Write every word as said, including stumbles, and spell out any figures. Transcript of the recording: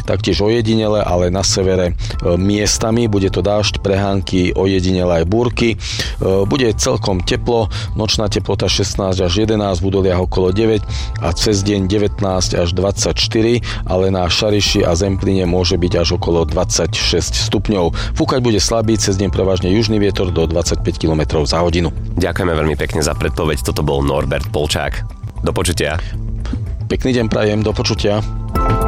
taktiež ojedinele, ale na severe miestami. Bude to dážď, prehánky, ojedinele aj búrky. Bude celkom teplo, nočná teplota šestnásť až jedenásť, v Údoliach okolo deväť a cez deň devätnásť až dvadsaťštyri, ale na Šariši a Zemplíne môže byť až okolo dvadsaťšesť stupňov. Fúkať bude slabý, cez deň prevažne južný vietor do dvadsaťpäť kilometrov za hodinu. Ďakujeme veľmi pekne za predpoveď. Toto bol Norbert Polčák. Do počutia. Pekný deň prajem, do počutia.